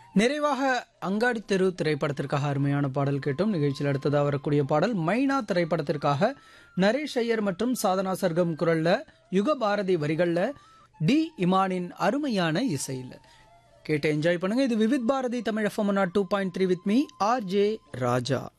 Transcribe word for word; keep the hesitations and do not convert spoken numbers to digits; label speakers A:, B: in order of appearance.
A: நிறைவாக அங்காடி தெரு திரைப்படத்திற்காக அருமையான பாடல் கேட்டோம். நிகழ்ச்சியில் அடுத்ததாக வரக்கூடிய பாடல் மைனா திரைப்படத்திற்காக நரேஷ் ஐயர் மற்றும் சாதனா சர்க்கம் குரல்ல, யுக பாரதி வரிகள்ல, டி இமானின் அருமையான இசையில் கேட்டு என்ஜாய் பண்ணுங்க. இது Vividh Bharathi Tamil FM two point three with me R J Raja.